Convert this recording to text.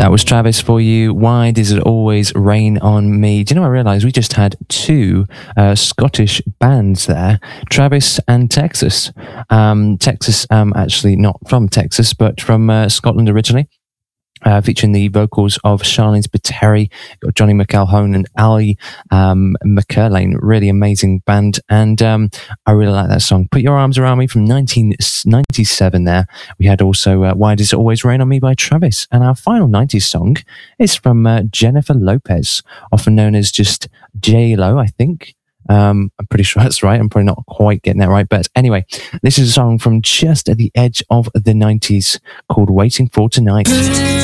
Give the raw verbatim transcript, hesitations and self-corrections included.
That was Travis for you. Why does it always rain on me? Do you know, I realised we just had two uh, Scottish bands there, Travis and Texas. Um, Texas, um, actually not from Texas, but from uh, Scotland originally. Uh, featuring the vocals of Charlene Spiteri, got Johnny McElhone and Ali um, McCurlane. Really amazing band, and um, I really like that song. Put Your Arms Around Me from nineteen ninety-seven there. We had also uh, Why Does It Always Rain on Me by Travis. And our final nineties song is from uh, Jennifer Lopez, often known as just J-Lo, I think. Um, I'm pretty sure that's right. I'm probably not quite getting that right. But anyway, this is a song from just at the edge of the nineties called Waiting for Tonight.